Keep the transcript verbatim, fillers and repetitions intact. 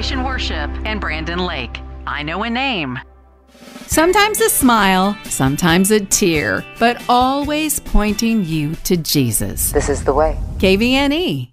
Restoration Worship and Brandon Lake. I know a name. Sometimes a smile, sometimes a tear, but always pointing you to Jesus. This is the way. K V N E.